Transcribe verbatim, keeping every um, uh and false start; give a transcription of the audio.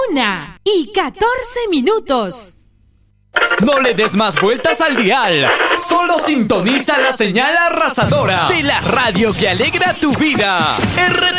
Una y catorce minutos. No le des más vueltas al dial. Solo sintoniza la señal arrasadora de la radio que alegra tu vida. R